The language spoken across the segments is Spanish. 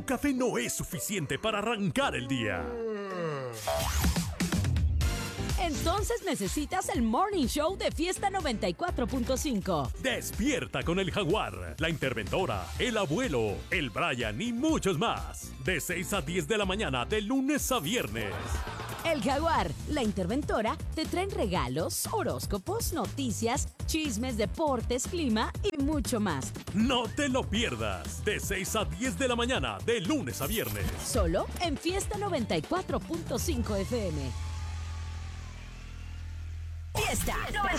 tu café no es suficiente para arrancar el día. Entonces necesitas el Morning Show de Fiesta 94.5. Despierta con el Jaguar, la interventora, el abuelo, el Brian y muchos más. De 6 a 10 de la mañana, de lunes a viernes. El Jaguar, la interventora, te traen regalos, horóscopos, noticias, chismes, deportes, clima y mucho más. No te lo pierdas. De 6 a 10 de la mañana, de lunes a viernes. Solo en Fiesta 94.5 FM. Fiesta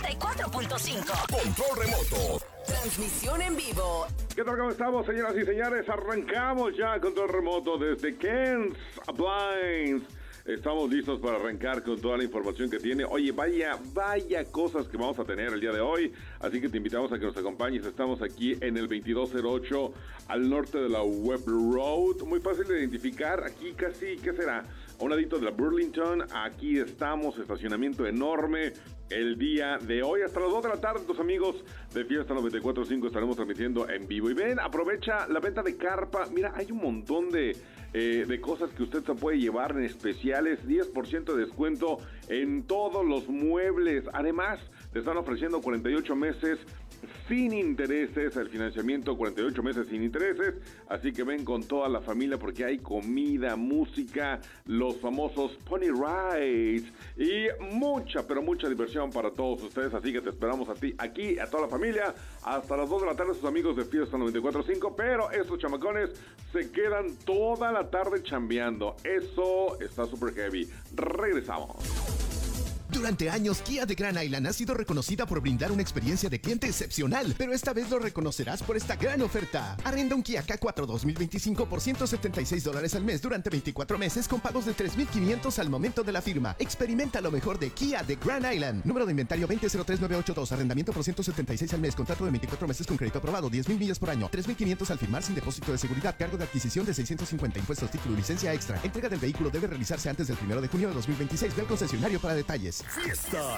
94.5. Control remoto. Transmisión en vivo. ¿Qué tal? ¿Cómo estamos, señoras y señores? Arrancamos ya Control remoto desde Ken's Appliance. Estamos listos para arrancar con toda la información que tiene. Oye, vaya cosas que vamos a tener el día de hoy. Así que te invitamos a que nos acompañes. Estamos aquí en el 2208 al norte de la Webb Road. Muy fácil de identificar. Aquí casi, ¿qué será? A un ladito de la Burlington. Aquí estamos, estacionamiento enorme. El día de hoy hasta las 2 de la tarde, tus amigos de Fiesta 94.5 estaremos transmitiendo en vivo. Y ven, aprovecha la venta de carpa. Mira, hay un montón de cosas que usted se puede llevar en especiales. 10% de descuento en todos los muebles. Además, te están ofreciendo 48 meses sin intereses, el financiamiento 48 meses sin intereses, así que ven con toda la familia porque hay comida, música, los famosos Pony Rides y mucha, pero mucha diversión para todos ustedes, así que te esperamos a ti, aquí, a toda la familia, hasta las 2 de la tarde, sus amigos de Fiesta 94.5, pero estos chamacones se quedan toda la tarde chambeando, eso está súper heavy. Regresamos. Durante años, Kia de Grand Island ha sido reconocida por brindar una experiencia de cliente excepcional, pero esta vez lo reconocerás por esta gran oferta. Arrenda un Kia K4 2025 por $176 al mes durante 24 meses con pagos de $3,500 al momento de la firma. Experimenta lo mejor de Kia de Grand Island. Número de inventario 2003-982. Arrendamiento por $176 al mes. Contrato de 24 meses con crédito aprobado. 10,000 millas por año. $3,500 al firmar sin depósito de seguridad. Cargo de adquisición de $650. Impuestos, título y licencia extra. Entrega del vehículo debe realizarse antes del 1 de junio de 2026. Ve al concesionario para detalles. Fiesta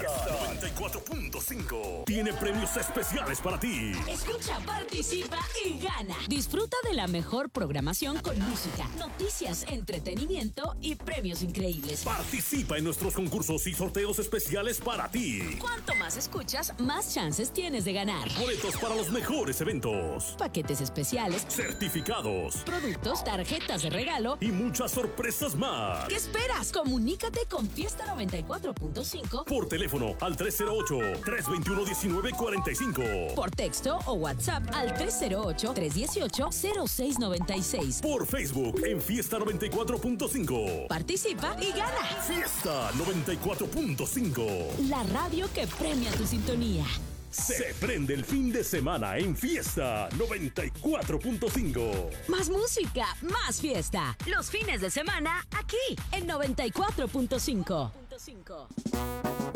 94.5 tiene premios especiales para ti. Escucha, participa y gana. Disfruta de la mejor programación con música, noticias, entretenimiento y premios increíbles. Participa en nuestros concursos y sorteos especiales para ti. Cuanto más escuchas, más chances tienes de ganar. Boletos para los mejores eventos, Paquetes especiales, certificados productos, tarjetas de regalo. y muchas sorpresas más. ¿Qué esperas? Comunícate con Fiesta 94.5 Por teléfono al 308-321-1945. por texto o WhatsApp al 308-318-0696. Por Facebook en Fiesta 94.5. Participa y gana. Fiesta 94.5. La radio que premia tu sintonía. Se prende el fin de semana en Fiesta 94.5. Más música, más fiesta. Los fines de semana aquí en 94.5.